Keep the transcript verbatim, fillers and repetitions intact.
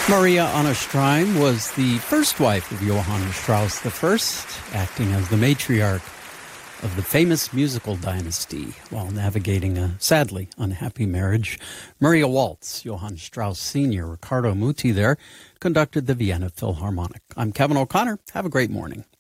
Maria Anna Streim was the first wife of Johann Strauss the First, acting as the matriarch of the famous musical dynasty while navigating a sadly unhappy marriage. Maria Waltz, Johann Strauss Senior, Riccardo Muti there, conducted the Vienna Philharmonic. I'm Kevin O'Connor. Have a great morning.